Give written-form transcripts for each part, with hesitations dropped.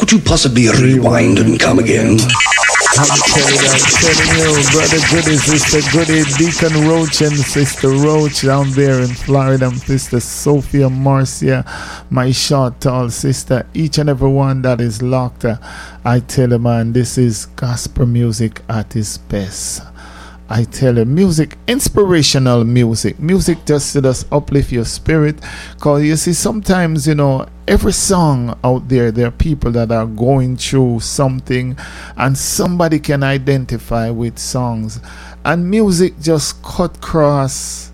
Could you possibly rewind and come again? I'm telling you, Brother Goody, Sister Goody, Deacon Roach and Sister Roach down there in Florida, and Sister Sophia Marcia, my short, tall sister, each and every one that is locked. I tell you, man, this is gospel music at its best. I tell you, music, inspirational music. Music just to just uplift your spirit. Because you see, sometimes, you know, every song out there, there are people that are going through something and somebody can identify with songs. And music just cut across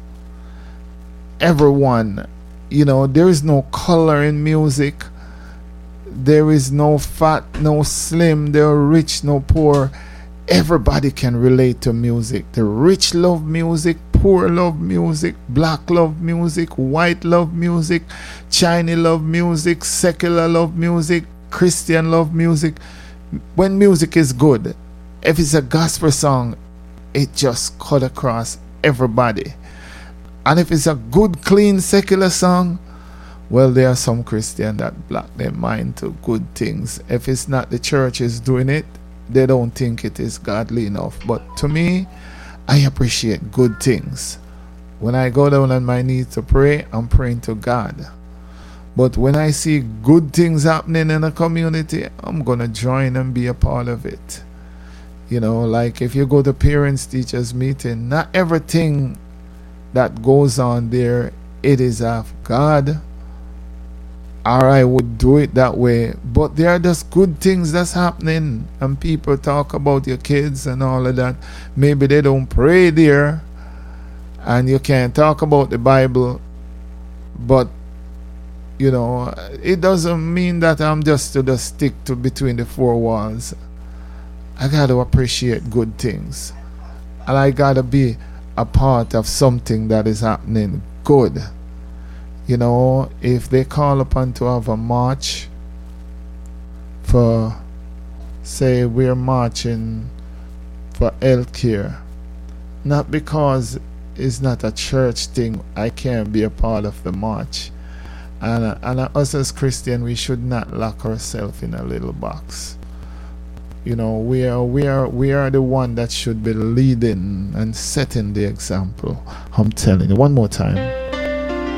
everyone. You know, there is no color in music. There is no fat, no slim, there are rich, no poor. Everybody can relate to music. The rich love music, poor love music, black love music, white love music, Chinese love music, secular love music, Christian love music. When music is good, if it's a gospel song, it just cut across everybody. And if it's a good, clean, secular song, well, there are some Christians that block their mind to good things. If it's not the church is doing it, they don't think it is godly enough. But to me, I appreciate good things. When I go down on my knees to pray, I'm praying to God. But when I see good things happening in a community, I'm going to join and be a part of it. You know, like if you go to parents teachers meeting, not everything that goes on there, it is of God, or I would do it that way. But there are just good things that's happening, and people talk about your kids and all of that. Maybe they don't pray there, and you can't talk about the Bible, but you know, it doesn't mean that I'm just to just stick to between the four walls. I got to appreciate good things, and I got to be a part of something that is happening good. You know, if they call upon to have a march for, say, we're marching for healthcare, not because it's not a church thing, I can't be a part of the march. And us as Christians, we should not lock ourselves in a little box. You know, we are the one that should be leading and setting the example. I'm telling you, one more time.